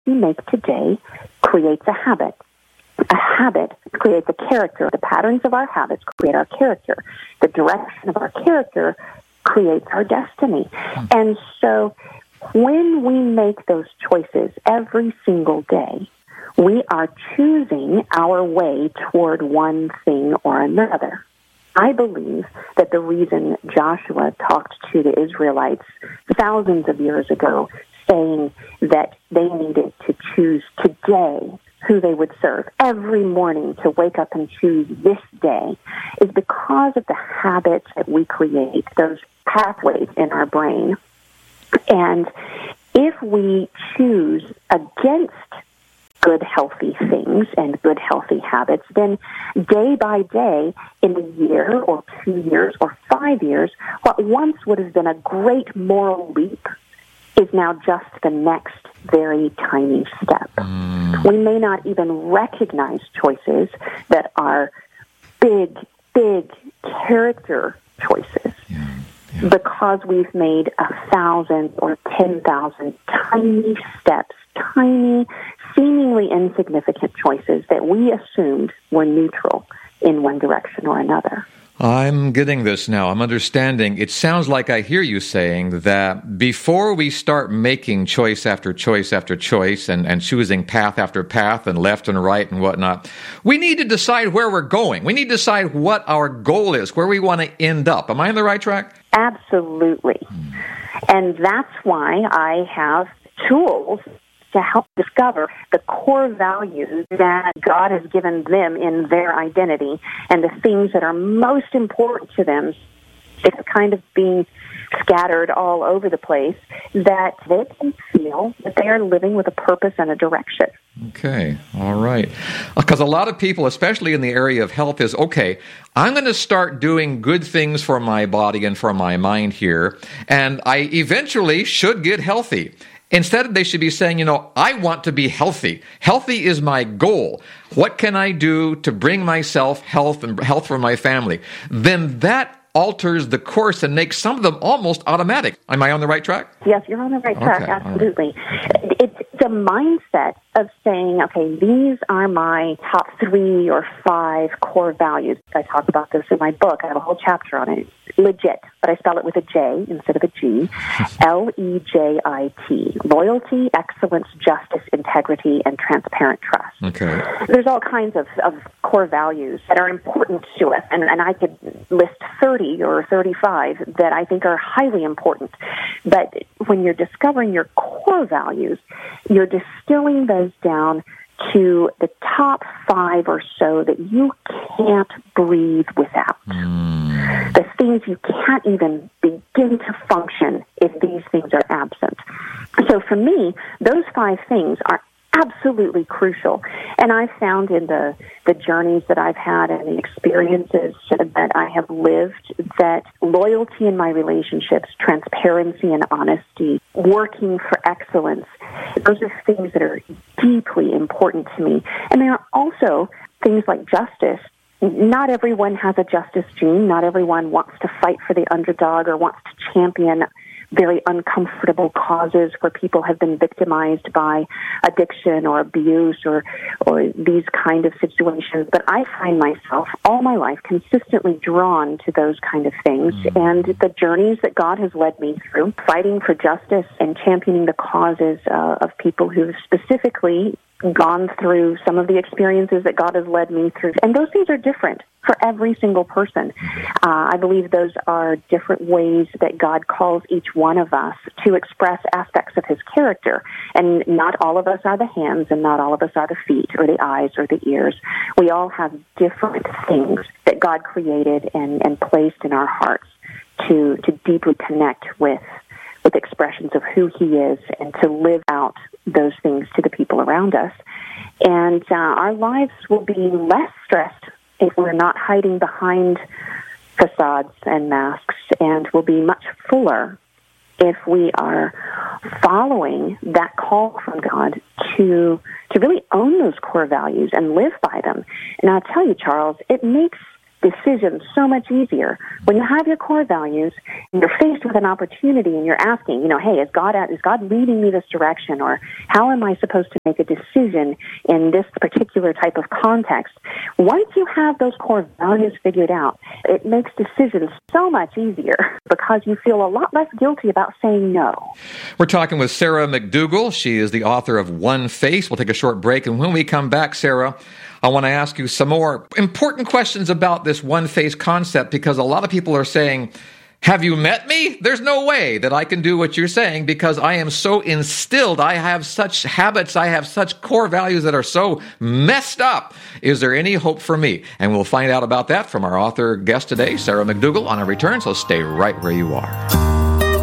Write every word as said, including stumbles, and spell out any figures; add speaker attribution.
Speaker 1: we make today creates a habit. A habit creates a character. The patterns of our habits create our character. The direction of our character creates our destiny. Hmm. And so when we make those choices every single day, we are choosing our way toward one thing or another. I believe that the reason Joshua talked to the Israelites thousands of years ago, saying that they needed to choose today who they would serve every morning, to wake up and choose this day, is because of the habits that we create, those pathways in our brain. And if we choose against good, healthy things and good, healthy habits, then day by day, in a year or two years or five years, what once would have been a great moral leap is now just the next very tiny step. Mm. We may not even recognize choices that are big, big character choices. Yeah. Yeah. Because we've made a thousand or ten thousand tiny steps, tiny, seemingly insignificant choices that we assumed were neutral in one direction or another.
Speaker 2: I'm getting this now. I'm understanding. It sounds like I hear you saying that before we start making choice after choice after choice and, and choosing path after path and left and right and whatnot, we need to decide where we're going. We need to decide what our goal is, where we want to end up. Am I on the right track?
Speaker 1: Absolutely. Hmm. And that's why I have tools to help discover the core values that God has given them in their identity and the things that are most important to them. It's kind of being scattered all over the place, that they can feel that they are living with a purpose and a direction.
Speaker 2: Okay, all right. Because a lot of people, especially in the area of health, is, okay, I'm going to start doing good things for my body and for my mind here, and I eventually should get healthy. Instead, they should be saying, you know, I want to be healthy. Healthy is my goal. What can I do to bring myself health and health for my family? Then that alters the course and makes some of them almost automatic. Am I on the right track?
Speaker 1: Yes, you're on the right track,
Speaker 2: okay,
Speaker 1: absolutely. Right. It's the mindset of saying, okay, these are my top three or five core values. I talk about this in my book. I have a whole chapter on it. Legit, but I spell it with a J instead of a G. L E J I T. Loyalty, excellence, justice, integrity, and transparent trust.
Speaker 2: Okay.
Speaker 1: There's all kinds of, of core values that are important to us, and, and I could list thirty or thirty-five that I think are highly important. But when you're discovering your core values, you're distilling those down to the top five or so that you can't breathe without. Mm. The things you can't even begin to function if these things are absent. So for me, those five things are absolutely crucial. And I've found in the, the journeys that I've had and the experiences that I have lived that loyalty in my relationships, transparency and honesty, working for excellence, those are things that are deeply important to me. And there are also things like justice. Not everyone has a justice gene. Not everyone wants to fight for the underdog or wants to champion very uncomfortable causes where people have been victimized by addiction or abuse or or these kind of situations. But I find myself all my life consistently drawn to those kind of things. Mm-hmm. And the journeys that God has led me through, fighting for justice and championing the causes uh, of people who've specifically gone through some of the experiences that God has led me through. And those things are different for every single person. Uh, I believe those are different ways that God calls each one of us to express aspects of his character. And not all of us are the hands, and not all of us are the feet or the eyes or the ears. We all have different things that God created and, and placed in our hearts to, to deeply connect with with expressions of who he is and to live out those things to the people around us. And uh, our lives will be less stressed if we're not hiding behind facades and masks, and will be much fuller if we are following that call from God to to really own those core values and live by them. And I'll tell you, Charles, it makes decisions so much easier. When you have your core values, and you're faced with an opportunity and you're asking, you know, hey, is God is God leading me this direction, or how am I supposed to make a decision in this particular type of context? Once you have those core values figured out, it makes decisions so much easier because you feel a lot less guilty about saying no.
Speaker 2: We're talking with Sarah McDougall. She is the author of One Face. We'll take a short break, and when we come back, Sarah, I want to ask you some more important questions about this one face concept, because a lot of people are saying, have you met me? There's no way that I can do what you're saying because I am so instilled. I have such habits. I have such core values that are so messed up. Is there any hope for me? And we'll find out about that from our author guest today, Sarah McDougall, on a return. So stay right where you are.